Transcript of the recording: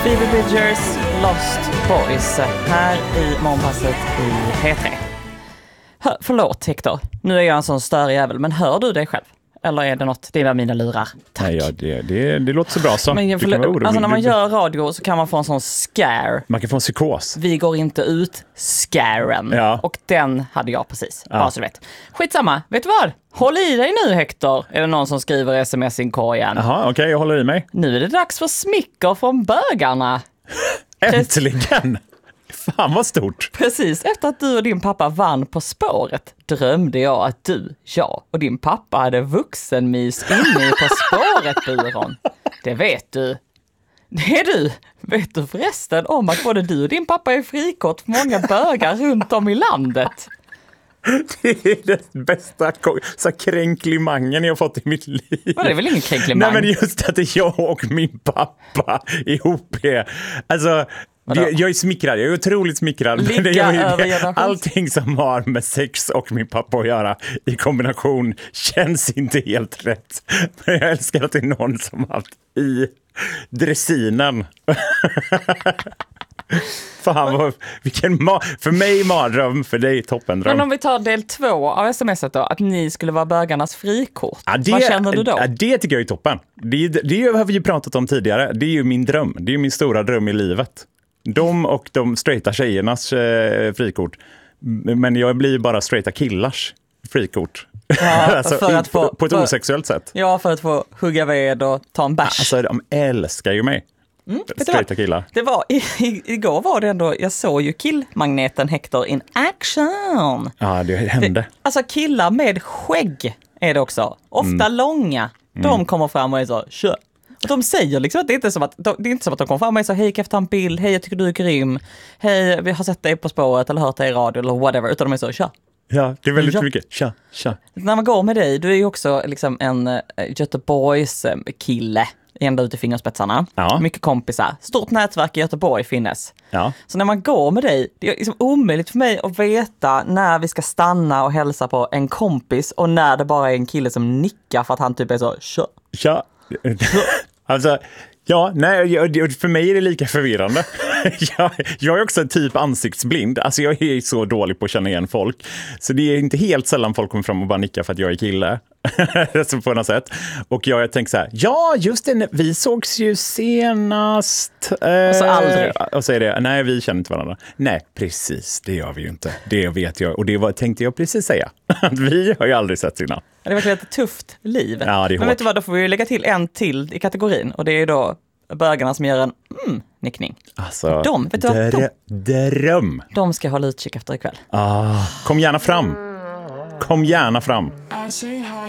Phoebe Bridgers, Lost Boys, här i Morgonpasset i P3. Förlåt Hector, nu är jag en sån större jävel, men hör du dig själv? Eller är det något, det var mina lurar? Tack. Nej, ja, det låter så bra så. Men alltså när man gör radio så kan man få en sån scare. Man kan få en psykos. Vi går inte ut, scaren. Ja. Och den hade jag precis. Ja. Så du vet. Skitsamma, vet du vad? Håll i dig nu Hector. Är det någon som skriver sms i korgen? Jaha, okej, jag håller i mig. Nu är det dags för smicker från bögarna. Äntligen! Fan vad stort. Precis efter att du och din pappa vann På spåret drömde jag att du, jag och din pappa hade vuxenmys inne i På spåret-byrån. Det vet du. Det är du. Vet du förresten om att både du och din pappa är frikort för många bögar runt om i landet? Det är det bästa kränklimangen jag har fått i mitt liv. Det är väl ingen kränklimang? Nej, men just att det är jag och min pappa ihop är... Alltså... Jag är smickrad, jag är otroligt smickrad. Allting som har med sex och min pappa att göra i kombination känns inte helt rätt. Men jag älskar att det är någon som haft i dressinen. Fan, för mig mardröm, för dig toppendröm. Men om vi tar del 2 av smset då, att ni skulle vara bögarnas frikort. Vad känner du då? Det tycker jag är toppen. Det har vi ju pratat om tidigare. Det är ju min dröm. Det är ju min stora dröm i livet. De och de straighta tjejernas frikort. Men jag blir bara straighta killars frikort. Ja, alltså, för att på ett osexuellt sätt. Ja, för att få hugga ved och ta en bärs. Alltså, de älskar ju mig. Straighta killar. Det var, igår var det ändå, jag såg ju killmagneten Hector in action. Ja, det hände. Alltså killar med skägg är det också. Ofta långa. De kommer fram och är så, kör. Och de säger liksom att det är inte som att de kommer fram och är så, hej, kan jag få ta en bild? Hej, jag tycker du är grym. Hej, vi har sett dig På spåret eller hört dig i radio eller whatever. Utan de är så, tja. Ja, det är väldigt mycket. Tja. När man går med dig, du är ju också liksom en Göteborgs kille. Ända ut i fingerspetsarna. Ja. Mycket kompisar. Stort nätverk i Göteborg finnes. Ja. Så när man går med dig, det är liksom omöjligt för mig att veta när vi ska stanna och hälsa på en kompis och när det bara är en kille som nickar för att han typ är så, tja. Alltså, ja, nej, för mig är det lika förvirrande. Jag är också en typ ansiktsblind. Alltså jag är så dålig på att känna igen folk. Så det är inte helt sällan folk kommer fram och bara nickar för att jag är kille. Så på något sätt. Och jag tänker så här, ja just det, vi sågs ju senast. Och så aldrig. Och så är det, nej vi känner inte varandra. Nej, precis, det gör vi ju inte. Det vet jag, och det tänkte jag precis säga. Att vi har ju aldrig sett innan. Det var ett tufft liv. Ja, det är men vet du vad, då får vi lägga till en till i kategorin. Och det är ju då bögarna som gör en nickning. Alltså, dröm. De ska hålla utkik efter ikväll. Kom gärna fram.